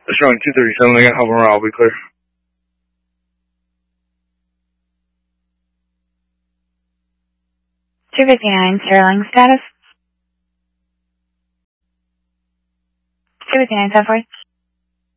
It's showing 237 again. Hop around. I'll be clear. $259 Sterling status. $259 10-4.